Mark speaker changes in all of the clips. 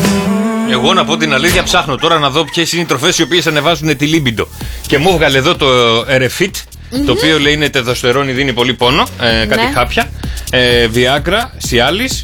Speaker 1: Εγώ να πω την αλήθεια, ψάχνω τώρα να δω ποιες είναι οι τροφές οι οποίες ανεβάζουν τη λίμπιντο. Και μου έβγαλε εδώ το Erefit, το οποίο λέει είναι τεδοστερόνη, δίνει πολύ πόνο, κάτι χάπια, Viagra, Cialis.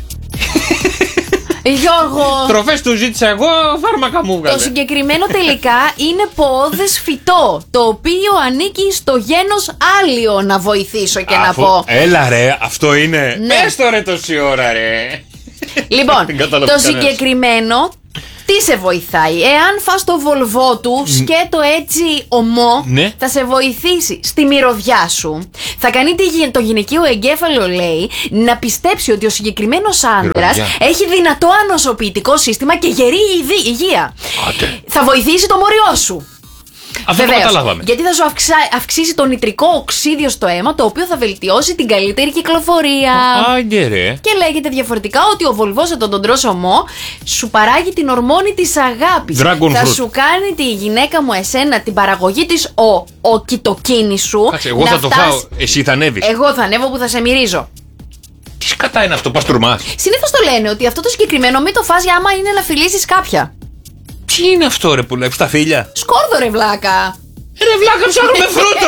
Speaker 2: Γιώργο,
Speaker 1: Τροφές του ζήτησα εγώ, φάρμακα μου έβγαλε.
Speaker 2: το συγκεκριμένο τελικά είναι ποώδες φυτό, το οποίο ανήκει στο γένος Άλιο, να βοηθήσω και να πω.
Speaker 1: Έλα ρε, αυτό είναι.
Speaker 2: Ναι.
Speaker 1: Πες το ρε τόση ώρα ρε.
Speaker 2: Λοιπόν,
Speaker 1: Δεν κατάλαβε
Speaker 2: το
Speaker 1: κανένας.
Speaker 2: συγκεκριμένο τι σε βοηθάει? Εάν φας το βολβό του, σκέτο έτσι ομό,
Speaker 1: Ναι.
Speaker 2: θα σε βοηθήσει στη μυρωδιά σου. Θα κάνει το γυναικείο εγκέφαλο, λέει, να πιστέψει ότι ο συγκεκριμένος άντρας
Speaker 1: Μυρωδιά.
Speaker 2: έχει δυνατό ανοσοποιητικό σύστημα και γερή υγεία.
Speaker 1: Άντε.
Speaker 2: Θα βοηθήσει το μωριό σου.
Speaker 1: Αυτό το
Speaker 2: Βεβαίως,
Speaker 1: καταλάβαμε.
Speaker 2: γιατί θα σου αυξήσει το νητρικό οξύδιο στο αίμα, το οποίο θα βελτιώσει την καλύτερη κυκλοφορία.
Speaker 1: Άντε ρε.
Speaker 2: Και λέγεται διαφορετικά ότι ο βολβός οντοντρός ομό σου παράγει την ορμόνη της αγάπης.
Speaker 1: Dragon
Speaker 2: Θα
Speaker 1: fruit.
Speaker 2: σου κάνει τη γυναίκα μου εσένα την παραγωγή της ο κυτοκίνης σου.
Speaker 1: Κάτσε, εγώ
Speaker 2: να
Speaker 1: θα το
Speaker 2: φτάσει-
Speaker 1: φάω, εσύ θα ανέβεις.
Speaker 2: Εγώ θα ανέβω που θα σε μυρίζω.
Speaker 1: Τι σκατά είναι αυτό, παστούρμα.
Speaker 2: Συνήθως το λένε ότι αυτό το συγκεκριμένο μην το φας άμα είναι να φιλήσεις κάποια.
Speaker 1: Τι είναι αυτό ρε που λέει, στα φίλια.
Speaker 2: Σκόρδο ρε βλάκα.
Speaker 1: Ρε βλάκα, ψάχνουμε φρούτο.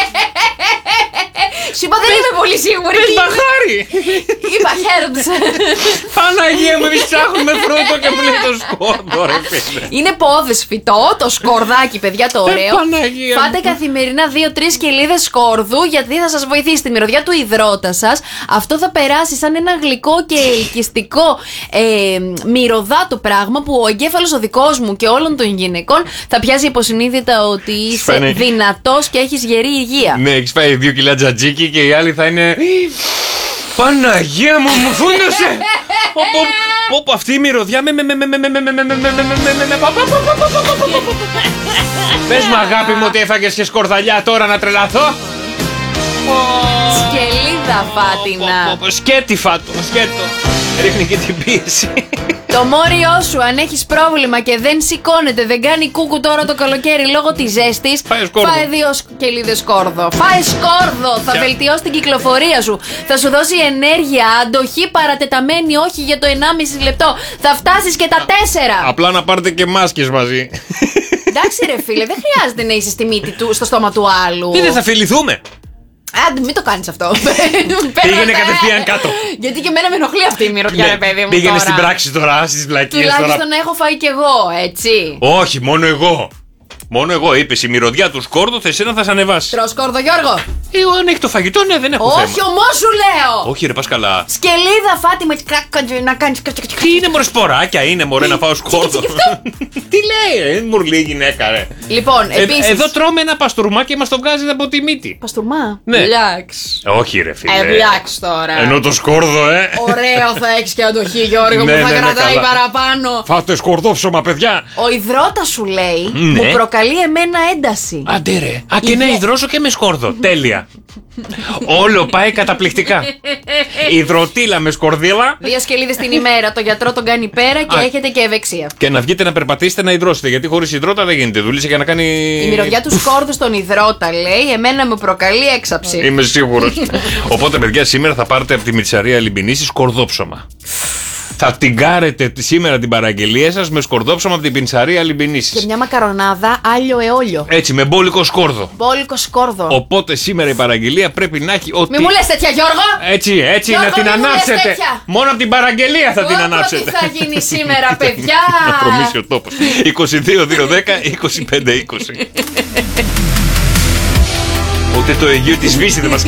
Speaker 2: Σου είπα δεν είμαι πολύ σίγουρη.
Speaker 1: Πες μπαχάρι.
Speaker 2: Είπα herbs.
Speaker 1: Παναγία μου, εμείς ψάχνουμε φρούτο και μου λέει το σκόρδο ρε φίλε.
Speaker 2: Είναι πόδες φυτό, το σκορδάκι, παιδιά, το ωραίο.
Speaker 1: Παναγία
Speaker 2: Φάτε
Speaker 1: μου.
Speaker 2: καθημερινά 2-3 σκελίδες σκόρδου, γιατί θα σας βοηθήσει τη μυρωδιά του υδρότα σας. Αυτό θα περάσει σαν ένα γλυκό και ελκυστικό μυρωδάτο πράγμα που ο εγκέφαλος ο δικός μου και όλων των γυναικών θα πιάσει υποσυνείδητα ότι είσαι
Speaker 1: Φαίνεται.
Speaker 2: δυνατός και έχεις γερή υγεία.
Speaker 1: Ναι, έχεις φάει 2 κιλά τζατζίκι και οι άλλοι θα είναι. Παναγία μου, μου φούντωσε! Πω, αυτή η μυρωδιά Πες μου αγάπη μου ότι έφαγες και σκορδαλιά τώρα να τρελαθώ.
Speaker 2: Σκελίδα φάτινα.
Speaker 1: Σκέτη φάτο, σκέτο. Ρίχνει και την πίεση.
Speaker 2: Το μόριό σου, αν έχεις πρόβλημα και δεν σηκώνεται, δεν κάνει κούκου τώρα το καλοκαίρι λόγω της ζέστης,
Speaker 1: Φάε σκόρδο.
Speaker 2: φάε 2 σκελίδες σκόρδο. Φάε σκόρδο, θα βελτιώσει την κυκλοφορία σου. Θα σου δώσει ενέργεια, αντοχή παρατεταμένη, όχι για το 1,5 λεπτό. Θα φτάσεις και τα 4.
Speaker 1: Απλά να πάρετε και μάσκες μαζί.
Speaker 2: Εντάξει ρε φίλε, δεν χρειάζεται να είσαι στη μύτη του, στο στόμα του άλλου.
Speaker 1: Τι δεν θα φιληθούμε.
Speaker 2: Άντε, μην το κάνεις αυτό.
Speaker 1: Πήγαινε κατευθείαν κάτω.
Speaker 2: Γιατί και εμένα με ενοχλεί αυτή η μυρωδιά, ρε παιδί μου.
Speaker 1: Πήγαινε
Speaker 2: τώρα.
Speaker 1: στην πράξη τώρα, στις βλακίες τώρα.
Speaker 2: Τουλάχιστον έχω φάει κι εγώ, έτσι.
Speaker 1: Όχι, μόνο εγώ. Μόνο εγώ, είπες η μυρωδιά του σκόρδου, εσένα θα σε ανεβάσει.
Speaker 2: Τρως σκόρδο, Γιώργο.
Speaker 1: Εγώ αν έχει το φαγητό, ναι, δεν έχω θέμα.
Speaker 2: Όχι, ομό σου λέω.
Speaker 1: Όχι, ρε, πας καλά.
Speaker 2: Σκελίδα Φάτιμα, να κάνεις.
Speaker 1: Τι είναι μωρέ, σποράκια είναι μωρέ να φάω σκόρδο. Τι λέει, ρε, μουρλή γυναίκα, ρε.
Speaker 2: Λοιπόν, επίσης.
Speaker 1: Εδώ τρώμε ένα παστούρμα και μας το βγάζει από τη μύτη.
Speaker 2: Παστούρμα.
Speaker 1: Ναι.
Speaker 2: Relax.
Speaker 1: Όχι, ρε φίλε.
Speaker 2: Relax τώρα.
Speaker 1: Ενώ το σκόρδο,
Speaker 2: Ωραίο θα έχεις και αντοχή, Γιώργο,
Speaker 1: Ναι,
Speaker 2: που θα
Speaker 1: ναι, ναι,
Speaker 2: κρατάει
Speaker 1: καλά.
Speaker 2: παραπάνω.
Speaker 1: Φάτε σκορδόψωμα, παιδιά.
Speaker 2: Ο υδρότας σου λέει,
Speaker 1: Ναι.
Speaker 2: μου προκαλεί εμένα ένταση.
Speaker 1: Άντε ρε. Α, και να υδρώσω και με σκόρδο. Τέλεια. Όλο πάει καταπληκτικά. Υδροτήλα με σκορδίλα.
Speaker 2: 2 σκελίδες την ημέρα. Το γιατρό τον κάνει πέρα και
Speaker 1: Α.
Speaker 2: έχετε και ευεξία.
Speaker 1: Και να βγείτε να περπατήσετε να υδρώσετε. Γιατί χωρίς υδρότα δεν γίνεται. Δούλησε για να κάνει.
Speaker 2: Η μυρωδιά του σκόρδου στον υδρότα, λέει, εμένα μου προκαλεί έξαψη.
Speaker 1: Είμαι σίγουρος. Οπότε, παιδιά, σήμερα θα πάρετε από τη Μιτσαρία Λιμπινίση σκορδόψωμα. Θα την κάρετε σήμερα την παραγγελία σας με σκορδόψωμα από την Πιντσαρία
Speaker 2: Και
Speaker 1: Λιμπινίση.
Speaker 2: μια μακαρονάδα άλιο αιόλιο.
Speaker 1: Έτσι, με μπόλικο σκόρδο.
Speaker 2: Μπόλικο σκόρδο.
Speaker 1: Οπότε σήμερα η παραγγελία πρέπει να έχει ότι.
Speaker 2: Μη μου λες τέτοια, Γιώργο!
Speaker 1: Έτσι,
Speaker 2: Γιώργο,
Speaker 1: να την
Speaker 2: μη μου λες
Speaker 1: ανάψετε.
Speaker 2: τέτοια.
Speaker 1: Μόνο από την παραγγελία θα την
Speaker 2: Πω, πω,
Speaker 1: ανάψετε.
Speaker 2: τι θα γίνει σήμερα, παιδιά!
Speaker 1: Να προμήσει ο τόπος. 22-210-25-20. Ούτε το Αιγαίο της Βύση δεν μας